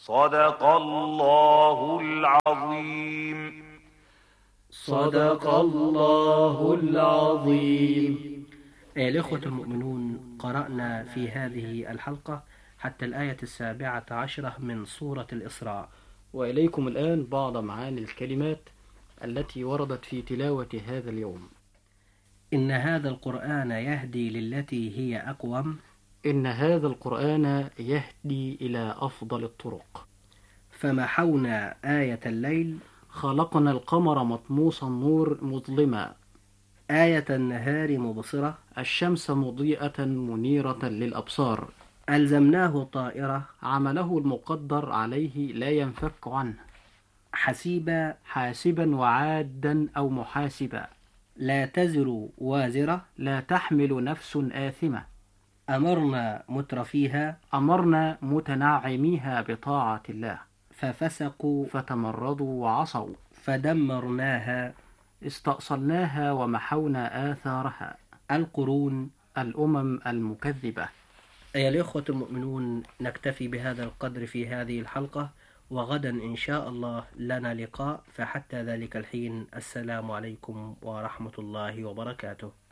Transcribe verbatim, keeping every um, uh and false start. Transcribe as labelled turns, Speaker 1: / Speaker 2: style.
Speaker 1: صدق الله العظيم.
Speaker 2: صدق الله العظيم.
Speaker 3: أيها الإخوة المؤمنون، قرأنا في هذه الحلقة حتى الآية السابعة عشرة من سورة الإسراء،
Speaker 2: وإليكم الآن بعض معاني الكلمات التي وردت في تلاوة هذا اليوم.
Speaker 3: إن هذا القرآن يهدي للتي هي أقوم.
Speaker 2: إن هذا القرآن يهدي إلى أفضل الطرق.
Speaker 3: فمحونا آية الليل.
Speaker 2: خلقنا القمر مطموس النور مظلما.
Speaker 3: آية النهار مبصرة.
Speaker 2: الشمس مضيئة منيرة للأبصار.
Speaker 3: ألزمناه طائرة.
Speaker 2: عمله المقدر عليه لا ينفك عنه.
Speaker 3: حسيبا.
Speaker 2: حاسبا وعادا أو محاسبا.
Speaker 3: لا تزر وازرة.
Speaker 2: لا تحمل نفس آثمة.
Speaker 3: أمرنا مترفيها.
Speaker 2: أمرنا متنعميها بطاعة الله.
Speaker 3: ففسقوا.
Speaker 2: فتمردوا وعصوا.
Speaker 3: فدمرناها.
Speaker 2: استأصلناها ومحونا آثارها.
Speaker 3: القرون.
Speaker 2: الأمم المكذبة.
Speaker 3: أيها الإخوة المؤمنون، نكتفي بهذا القدر في هذه الحلقة، وغدا إن شاء الله لنا لقاء، فحتى ذلك الحين السلام عليكم ورحمة الله وبركاته.